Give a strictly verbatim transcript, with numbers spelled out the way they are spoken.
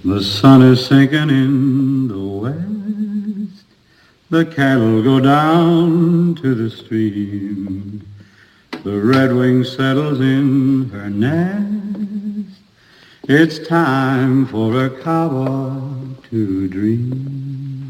The sun is sinking in the west. The cattle go down to the stream. The redwing settles in her nest. It's time for a cowboy to dream.